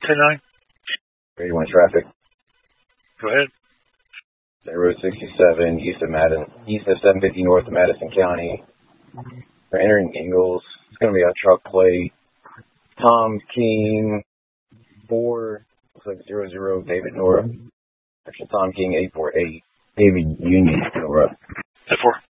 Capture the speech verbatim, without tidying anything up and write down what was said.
ten nine. Grade one traffic. Go ahead. State Road sixty-seven, east of Madison, east of seven fifty north of Madison County. We're entering Ingalls. It's going to be a truck plate. Tom King four, looks like zero zero David Nora. Actually, Tom King eight four eight, David Union Nora. ten four.